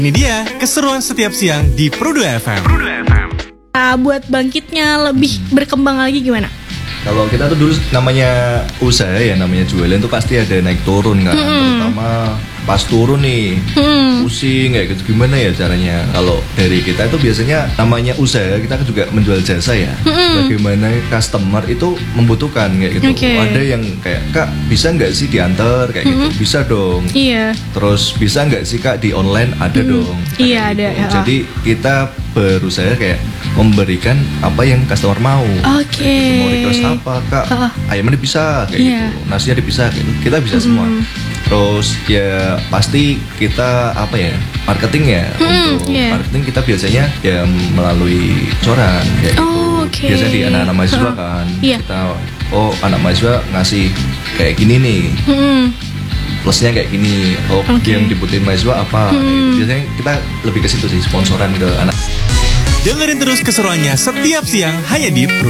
Ini dia keseruan setiap siang di Pro2 FM. Buat bangkitnya lebih berkembang lagi gimana? Kalau kita tuh dulu namanya usaha ya, namanya jualan tuh pasti ada naik turun kan. Terutama pas turun nih pusing kayak gitu, gimana ya caranya. Kalau dari kita itu biasanya namanya usaha, kita kan juga menjual jasa ya. Bagaimana customer itu membutuhkan kayak gitu. Ada yang kayak, Kak bisa nggak sih diantar kayak gitu, bisa dong. Iya. Terus bisa nggak sih Kak di online, ada dong. Iya Kayak ada. gitu. Jadi kita berusaha kayak memberikan apa yang customer mau. Kayak gitu. Mau request apa Kak, ayamnya bisa kayak gitu, nasinya bisa kayak gitu. Kita bisa semua. Terus ya pasti kita apa ya, marketing ya. Untuk marketing kita biasanya ya melalui coran kayak gitu. Biasanya di anak-anak mahasiswa kan. Kita anak mahasiswa ngasih kayak gini nih. Plusnya kayak gini. Yang dibutuhin mahasiswa apa gitu. Biasanya kita lebih ke situ sih, sponsoran ke anak. Dengerin terus keseruannya setiap siang hanya di Pro2.